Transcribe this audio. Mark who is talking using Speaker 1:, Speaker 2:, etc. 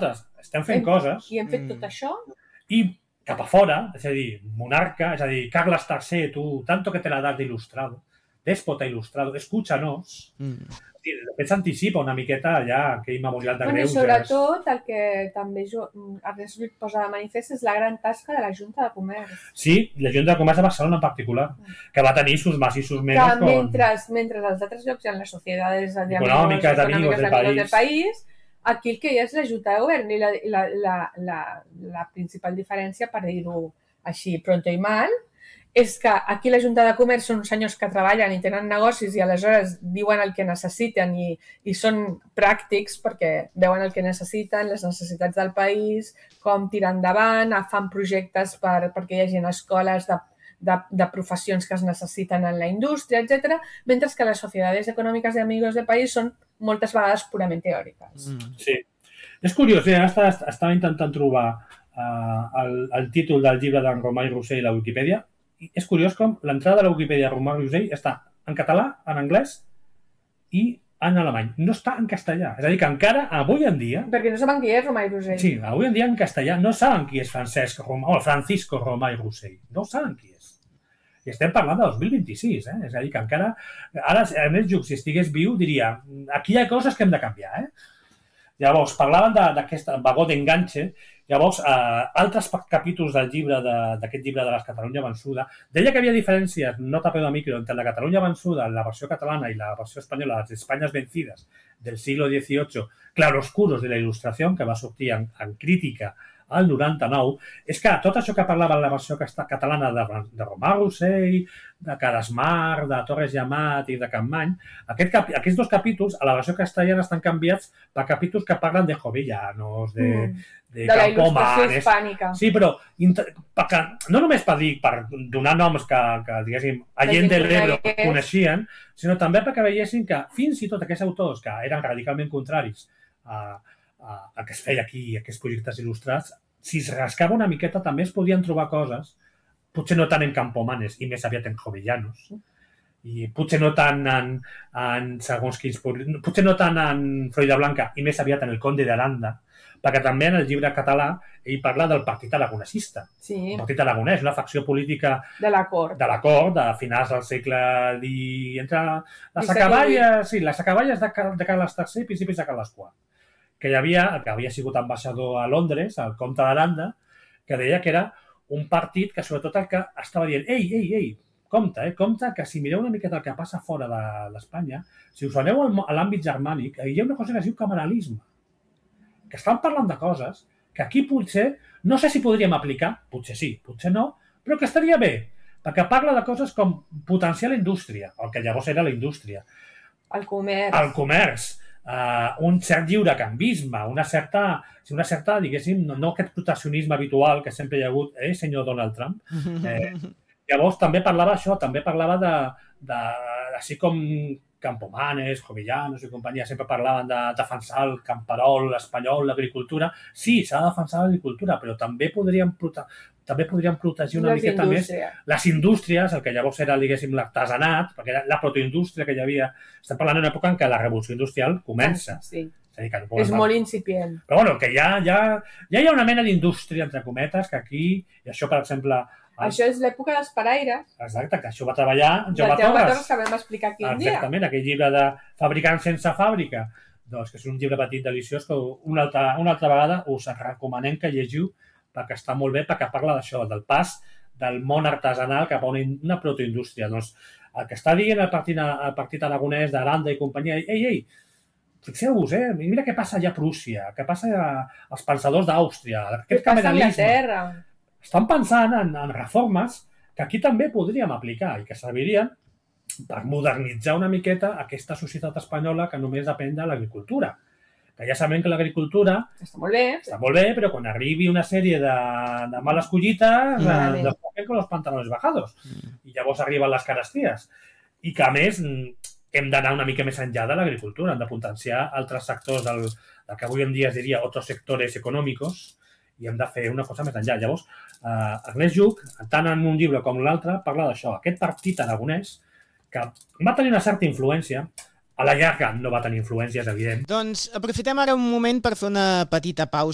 Speaker 1: nosaltres estem fent coses...
Speaker 2: I hem fet tot això?
Speaker 1: I cap a fora, és a dir, monarca, és a dir, Carles III, tu, tanto que te la das d'ilustrado, déspota ilustrado, escúchanos. De fet, s'anticipa una miqueta allà aquell memorial de greuges.
Speaker 2: I sobretot el que també Ernest Lluch posa de manifest és la gran tasca de la Junta de Comerç.
Speaker 1: Sí, la Junta de Comerç de Barcelona en particular, que va tenir sus más i sus menos.
Speaker 2: Mentre als altres llocs hi ha les societats
Speaker 1: econòmiques
Speaker 2: del país, aquí el que hi ha és la Junta de Govern i la principal diferència, per dir-ho així, pronto i mal, és que aquí la Junta de Comerç són uns senyors que treballen i tenen negocis i aleshores diuen el que necessiten i són pràctics perquè veuen el que necessiten, les necessitats del país, com tirar endavant, fan projectes perquè hi hagi escoles de professions que es necessiten en la indústria, etc. Mentre que les societats econòmiques i amigos del país són moltes vegades purament teòriques.
Speaker 1: Sí. És curiós, estava intentant trobar el títol del llibre d'en Romain Roussel i la Wikipedia. És curiós com l'entrada de la Wikipedia de Romain Roussel està en català, en anglès i en alemany. No està en castellà. És a dir, que encara avui en dia...
Speaker 2: Perquè no saben qui és Romain Roussel.
Speaker 1: Sí, avui en dia en castellà no saben qui és Francisco Romain Roussel. No saben qui és. I estem parlant de 2026, És a dir, que encara... Ara, Ernest Lluch, si estigués viu, diria aquí hi ha coses que hem de canviar, Llavors, parlaven d'aquest vagó d'enganxe. Llavors, altres capítols del llibre, d'aquest llibre de les Catalunya vençuda, deia que hi havia diferències, nota peu de micro, entre la Catalunya vençuda, la versió catalana i la versió espanyola, les Españas vencides del siglo XVIII, claroscuros de la il·lustració, que va sortir en crítica al 99, és que tot això que parlava en la versió catalana de Romain Roussel, de Carasmar, de Torres Llamat i de Campmany, aquests dos capítols a la versió castellana estan canviats per capítols que parlen de jovellanos, de
Speaker 2: la il·lustració hispànica.
Speaker 1: Sí, però no només per donar noms que diguéssim, a gent de l'Ebro coneixien, sinó també perquè veiessin que fins i tot aquests autors que eren radicalment contraris a que es feia aquí, aquests projectes il·lustrats, si es rascava una miqueta també es podien trobar coses, potser no tant en Campomanes i més aviat en Jovellanos, i potser no tant en segons quins... Potser no tant en Floridablanca i més aviat en el Conde d'Aranda, perquè també en el llibre català ell parla del Partit Aragonesista.
Speaker 2: Sí.
Speaker 1: El Partit Aragonès, una facció política
Speaker 2: de la cort,
Speaker 1: de finals del segle entre les acaballes de Carles III i principis de Carles IV. Que havia sigut ambaixador a Londres, el comte d'Aranda, que deia que era un partit que sobretot el que estava dient ei, compte, que si mireu una miqueta el que passa fora d'Espanya, si us aneu a l'àmbit germànic, hi ha una cosa que es diu cameralisme, que estan parlant de coses que aquí potser, no sé si podríem aplicar, potser sí, potser no, però que estaria bé, perquè parla de coses com potenciar la indústria, el que llavors era la indústria.
Speaker 2: El comerç.
Speaker 1: Un cert lliurecanvisme, una certa, diguéssim, no aquest proteccionisme habitual que sempre hi ha hagut, senyor Donald Trump. Llavors també parlava això, també parlava de així com Campomanes, Jovellanos i companyia sempre parlaven de defensar el camperol espanyol, l'agricultura. Sí, s'ha de defensar l'agricultura, però també podríem protegir una miqueta més les indústries, el que llavors era, diguéssim, l'artesanat, perquè era la protoindústria que hi havia. Estem parlant d'una època en què la revolució industrial comença.
Speaker 2: Sí. És molt incipient.
Speaker 1: Però bueno, que ja hi ha una mena d'indústria, entre cometes, que aquí, i això, per exemple...
Speaker 2: Això és l'època dels paraires.
Speaker 1: Exacte, que això va treballar Jaume
Speaker 2: Torres, que vam explicar aquí un dia.
Speaker 1: Exactament, aquell llibre de Fabricant sense fàbrica, doncs, que és un llibre petit deliciós que una altra vegada us recomanem que llegiu perquè està molt bé, perquè parla d'això, del pas del món artesanal cap a una protoindústria. Doncs el que està dient el Partit Aragonès d'Aranda i companyia, ei, fixeu-vos, mira què passa allà a Prússia, què passa als pensadors d'Àustria, aquest cameralisme. Estan pensant en reformes que aquí també podríem aplicar i que servirien per modernitzar una miqueta aquesta societat espanyola que només depèn de l'agricultura. Que ja sabem que l'agricultura
Speaker 2: està molt bé,
Speaker 1: però quan arribi una sèrie de males collites, nos ponen con los pantalones bajados. I llavors arriben les caresties. I que, a més, hem d'anar una mica més enllà de l'agricultura, hem de potenciar altres sectors del que avui en dia es diria otros sectores econòmicos, i hem de fer una cosa més enllà. Llavors, Ernest Lluch, tant en un llibre com l'altre, parla d'això. Aquest partit aragonès, que va tenir una certa influència, a la llarga no va tenir influències, evident.
Speaker 3: Doncs aprofitem ara un moment per fer una petita pausa.